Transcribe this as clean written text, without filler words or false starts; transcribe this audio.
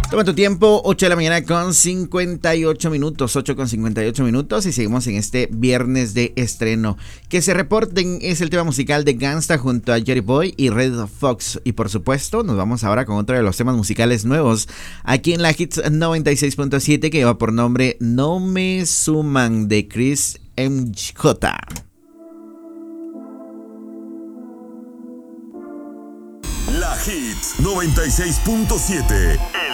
Toma tu tiempo, 8 de la mañana con 58 minutos, 8 con 58 minutos y seguimos en este viernes de estreno. Que se reporten es el tema musical de Gangsta junto a Jerry Boy y Red Fox. Y por supuesto, nos vamos ahora con otro de los temas musicales nuevos aquí en la Hits 96.7 que lleva por nombre No Me Suman de Chris MJ. La Hits 96.7,